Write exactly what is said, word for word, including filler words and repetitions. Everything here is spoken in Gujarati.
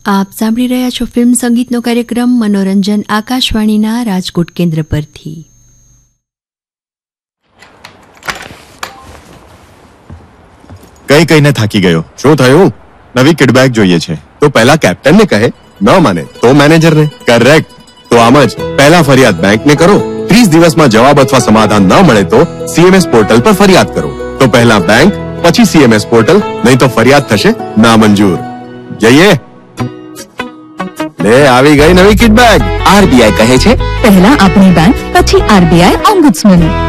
આપ સાંભળી રહ્યા છો ફિલ્મ સંગીતનો કાર્યક્રમ મનોરંજન આકાશવાણીના રાજકોટ કેન્દ્ર પરથી. કઈ કઈને થાકી ગયો. શું થયું? નવી કિડબેગ જોઈએ છે તો પહેલા કેપ્ટનને કહે, ન માને તો મેનેજરને. કરેક્ટ. તો આમ જ પહેલા ફરિયાદ બેંકને કરો. ત્રીસ દિવસમાં જવાબ અથવા સમાધાન ન મળે તો સીએમએસ પોર્ટલ પર ફરિયાદ કરો. તો પહેલા બેંક, પછી સીએમએસ પોર્ટલ, નહીં તો ફરિયાદ થશે નામંજૂર. જઈએ. લે આવી ગઈ નવી કિડબેગ. આરબીઆઈ કહે છે, પહેલા આપણી બેંક, પછી આરબીઆઈ ઓમ્બુડ્સમેન.